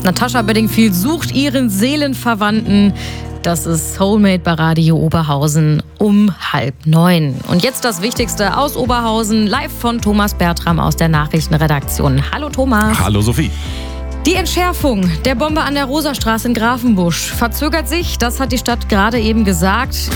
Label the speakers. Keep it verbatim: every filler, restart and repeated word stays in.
Speaker 1: Natascha Bedingfield sucht ihren Seelenverwandten. Das ist Soulmate bei Radio Oberhausen um halb neun. Und jetzt das Wichtigste aus Oberhausen, live von Thomas Bertram aus der Nachrichtenredaktion. Hallo Thomas.
Speaker 2: Hallo Sophie.
Speaker 1: Die Entschärfung der Bombe an der Rosastraße in Grafenbusch verzögert sich. Das hat die Stadt gerade eben gesagt.